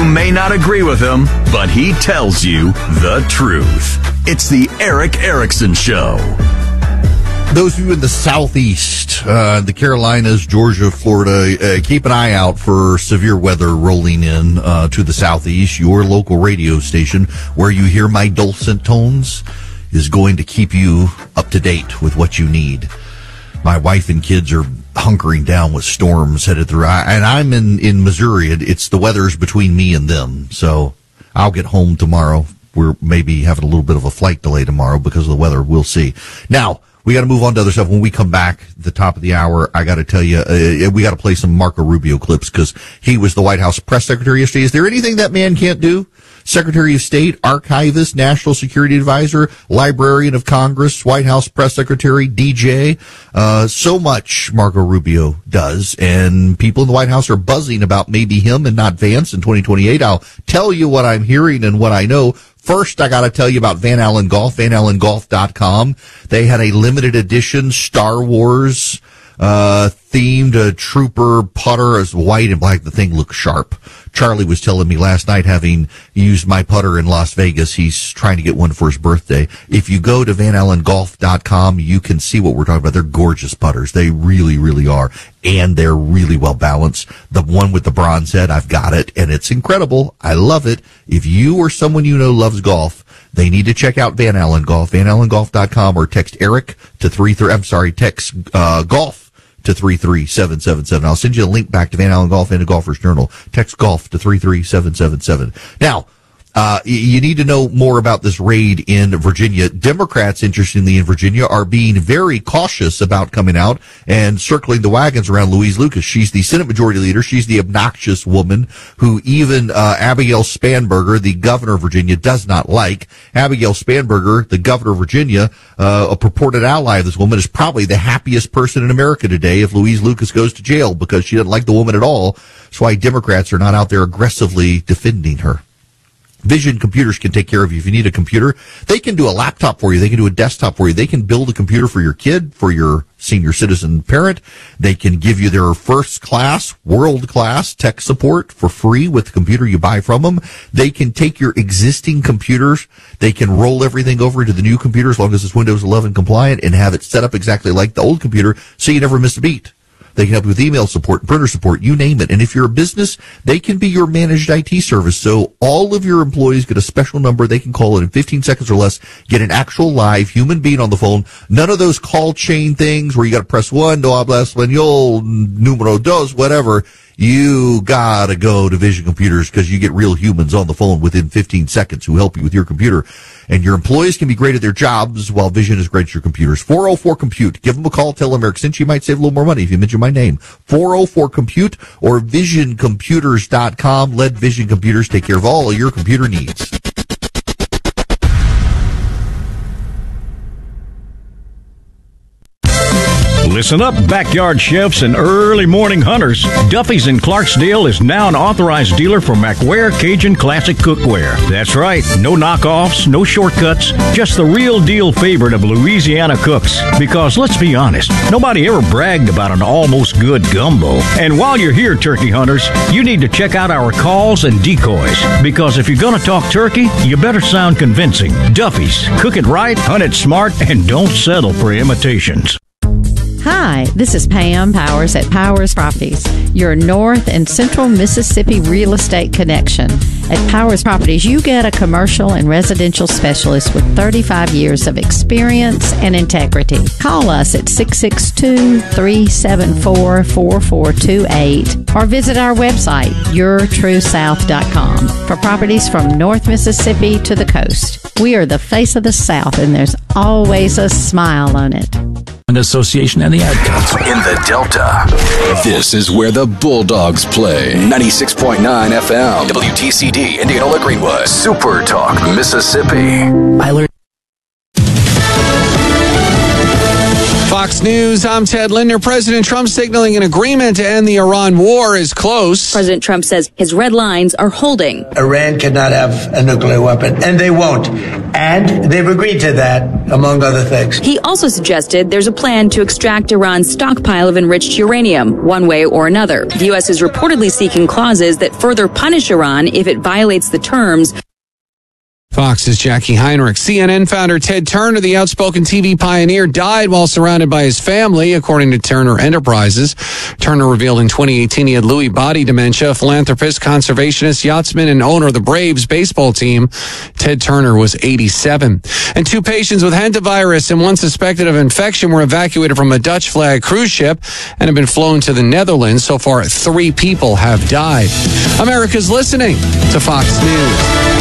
may not agree with him, but he tells you the truth. It's the Erick Erickson Show. Those of you in the Southeast, the Carolinas, Georgia, Florida, keep an eye out for severe weather rolling in to the Southeast. Your local radio station, where you hear my dulcet tones, is going to keep you up to date with what you need. My wife and kids are hunkering down with storms headed through, and I'm in Missouri. It's the weather's between me and them, so I'll get home tomorrow. We're maybe having a little bit of a flight delay tomorrow because of the weather. We'll see. Now, we got to move on to other stuff. When we come back at the top of the hour, I got to tell you, we got to play some Marco Rubio clips because he was the White House press secretary yesterday. Is there anything that man can't do? Secretary of State, archivist, national security advisor, librarian of Congress, White House press secretary, DJ. So much Marco Rubio does, and people in the White House are buzzing about maybe him and not Vance in 2028. I'll tell you what I'm hearing and what I know. First, I got to tell you about Van Allen Golf, VanAllenGolf.com. They had a limited edition Star Wars themed trooper putter as white and black. The thing looks sharp. Charlie was telling me last night, having used my putter in Las Vegas, he's trying to get one for his birthday. If you go to VanAllenGolf.com, you can see what we're talking about. They're gorgeous putters. They really, really are. And they're really well balanced. The one with the bronze head, I've got it, and it's incredible. I love it. If you or someone you know loves golf, they need to check out Van Allen Golf, VanAllenGolf.com, or text Eric to text golf to 33777. I'll send you a link back to Van Allen Golf and the Golfers Journal. Text golf to 33777. Now, you need to know more about this raid in Virginia. Democrats, interestingly, in Virginia are being very cautious about coming out and circling the wagons around Louise Lucas. She's the Senate Majority Leader. She's the obnoxious woman who even Abigail Spanberger, the governor of Virginia, does not like. Abigail Spanberger, the governor of Virginia, a purported ally of this woman, is probably the happiest person in America today if Louise Lucas goes to jail because she doesn't like the woman at all. That's why Democrats are not out there aggressively defending her. Vision Computers can take care of you. If you need a computer, they can do a laptop for you. They can do a desktop for you. They can build a computer for your kid, for your senior citizen parent. They can give you their first class, world class tech support for free with the computer you buy from them. They can take your existing computers. They can roll everything over into the new computer as long as it's Windows 11 compliant and have it set up exactly like the old computer so you never miss a beat. They can help you with email support, printer support, you name it. And if you're a business, they can be your managed IT service. So all of your employees get a special number. They can call it in 15 seconds or less, get an actual live human being on the phone. None of those call chain things where you got to press 1, no habla español, numero dos, whatever. You gotta go to Vision Computers because you get real humans on the phone within 15 seconds who help you with your computer. And your employees can be great at their jobs while Vision is great at your computers. 404-COMPUTE. Give them a call. Tell them Eric sent you. Might save a little more money if you mention my name. 404-COMPUTE or VisionComputers.com. Let Vision Computers take care of all of your computer needs. Listen up, backyard chefs and early morning hunters. Duffy's in Clarksdale is now an authorized dealer for McWare Cajun Classic Cookware. That's right, no knockoffs, no shortcuts, just the real deal favorite of Louisiana cooks. Because let's be honest, nobody ever bragged about an almost good gumbo. And while you're here, turkey hunters, you need to check out our calls and decoys. Because if you're going to talk turkey, you better sound convincing. Duffy's, cook it right, hunt it smart, and don't settle for imitations. Hi, this is Pam Powers at Powers Properties, your North and Central Mississippi real estate connection. At Powers Properties, you get a commercial and residential specialist with 35 years of experience and integrity. Call us at 662-374-4428 or visit our website, yourtruesouth.com, for properties from North Mississippi to the coast. We are the face of the South, and there's always a smile on it. An association and the Ad Council. In the Delta, This is where the Bulldogs play. 96.9 FM, WTCD, Indianola Greenwood, Super Talk, Mississippi. I learned Fox News, I'm Ted Linder. President Trump signaling an agreement to end the Iran war is close. President Trump says his red lines are holding. Iran cannot have a nuclear weapon, and they won't. And they've agreed to that, among other things. He also suggested there's a plan to extract Iran's stockpile of enriched uranium, one way or another. The U.S. is reportedly seeking clauses that further punish Iran if it violates the terms. Fox's Jackie Heinrich. CNN founder Ted Turner, the outspoken TV pioneer, died while surrounded by his family, according to Turner Enterprises. Turner revealed in 2018 he had Lewy body dementia. Philanthropist, conservationist, yachtsman, and owner of the Braves baseball team. Ted Turner was 87. And 2 patients with hantavirus and 1 suspected of infection were evacuated from a Dutch flag cruise ship and have been flown to the Netherlands. So far, 3 people have died. America's listening to Fox News.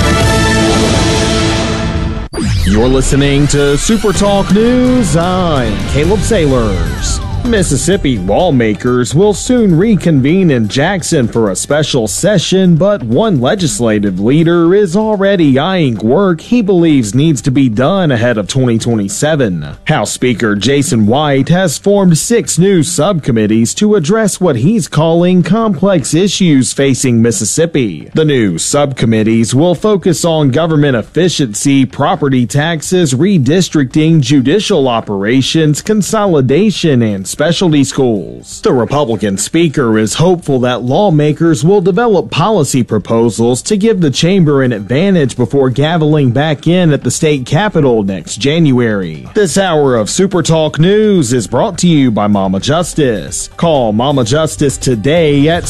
You're listening to Super Talk News. I'm Caleb Sailors. Mississippi lawmakers will soon reconvene in Jackson for a special session, but one legislative leader is already eyeing work he believes needs to be done ahead of 2027. House Speaker Jason White has formed 6 new subcommittees to address what he's calling complex issues facing Mississippi. The new subcommittees will focus on government efficiency, property taxes, redistricting, judicial operations, consolidation, and specialty schools. The Republican Speaker is hopeful that lawmakers will develop policy proposals to give the chamber an advantage before gaveling back in at the state capitol next January. This hour of Super Talk News is brought to you by Mama Justice. Call Mama Justice today at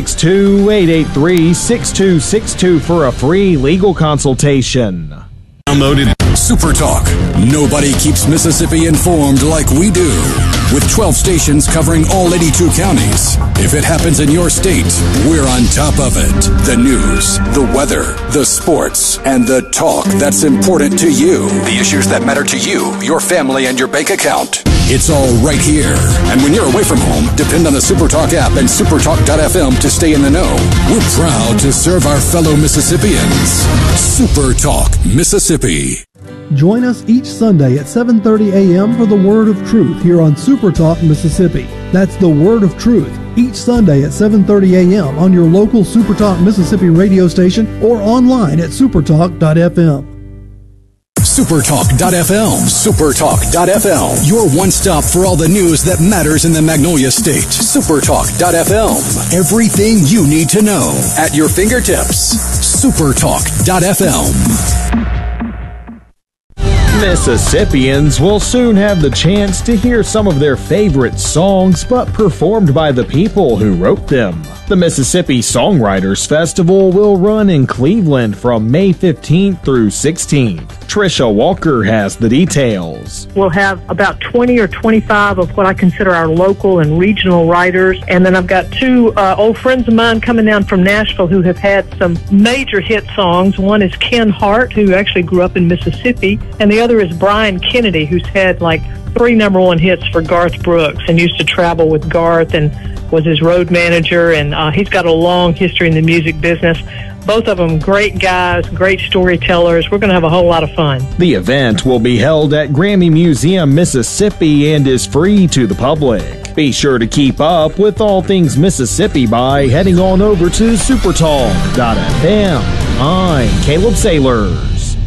662-883-6262 for a free legal consultation. Downloaded Super Talk. Nobody keeps Mississippi informed like we do. With 12 stations covering all 82 counties. If it happens in your state, we're on top of it. The news, the weather, the sports, and the talk that's important to you. The issues that matter to you, your family, and your bank account. It's all right here. And when you're away from home, depend on the SuperTalk app and supertalk.fm to stay in the know. We're proud to serve our fellow Mississippians. SuperTalk Mississippi. Join us each Sunday at 7:30 a.m. for the Word of Truth here on SuperTalk Mississippi. That's the Word of Truth, each Sunday at 7:30 a.m. on your local SuperTalk Mississippi radio station or online at supertalk.fm. Supertalk.fm. Supertalk.fm. Your one stop for all the news that matters in the Magnolia State. Supertalk.fm. Everything you need to know at your fingertips. Supertalk.fm. Mississippians will soon have the chance to hear some of their favorite songs, but performed by the people who wrote them. The Mississippi Songwriters Festival will run in Cleveland from May 15th through 16th. Trisha Walker has the details. We'll have about 20 or 25 of what I consider our local and regional writers. And then I've got 2 old friends of mine coming down from Nashville who have had some major hit songs. One is Ken Hart, who actually grew up in Mississippi, and the other is Brian Kennedy, who's had like 3 #1 hits for Garth Brooks and used to travel with Garth and was his road manager. And he's got a long history in the music business. Both of them great guys, great storytellers. We're going to have a whole lot of fun. The event will be held at Grammy Museum, Mississippi, and is free to the public. Be sure to keep up with all things Mississippi by heading on over to supertalk.fm. I'm Caleb Sailors.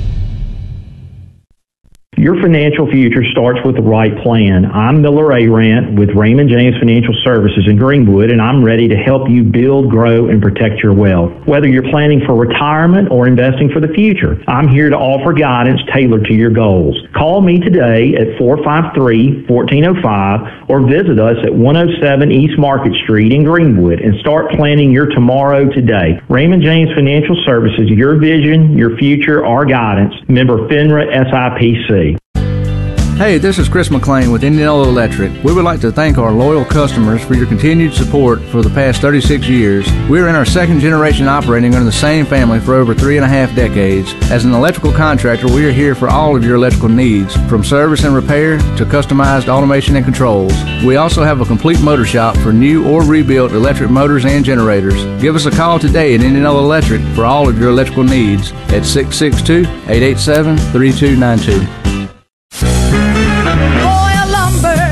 Your financial future starts with the right plan. I'm Miller Arant with Raymond James Financial Services in Greenwood, and I'm ready to help you build, grow, and protect your wealth. Whether you're planning for retirement or investing for the future, I'm here to offer guidance tailored to your goals. Call me today at 453-1405 or visit us at 107 East Market Street in Greenwood and start planning your tomorrow today. Raymond James Financial Services, your vision, your future, our guidance. Member FINRA SIPC. Hey, this is Chris McLean with Indianola Electric. We would like to thank our loyal customers for your continued support for the past 36 years. We're in our 2nd generation operating under the same family for over 3.5 decades. As an electrical contractor, we are here for all of your electrical needs, from service and repair to customized automation and controls. We also have a complete motor shop for new or rebuilt electric motors and generators. Give us a call today at Indianola Electric for all of your electrical needs at 662-887-3292. Royal Lumber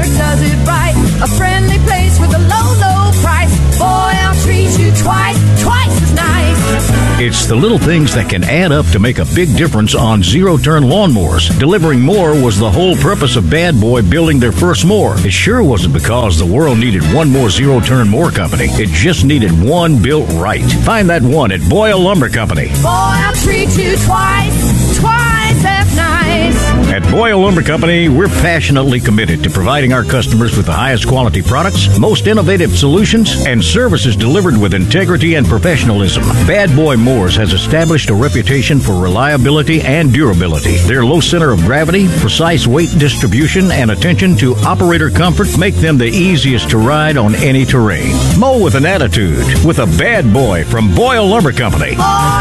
the little things that can add up to make a big difference on zero-turn lawnmowers. Delivering more was the whole purpose of Bad Boy building their first mower. It sure wasn't because the world needed one more zero-turn mower company. It just needed one built right. Find that one at Boyle Lumber Company. Boy, I'll treat you twice as nice. At Boyle Lumber Company, we're passionately committed to providing our customers with the highest quality products, most innovative solutions, and services delivered with integrity and professionalism. Bad Boy Mowers has established a reputation for reliability and durability. Their low center of gravity, precise weight distribution, and attention to operator comfort make them the easiest to ride on any terrain. Mow with an attitude with a Bad Boy from Boyle Lumber Company.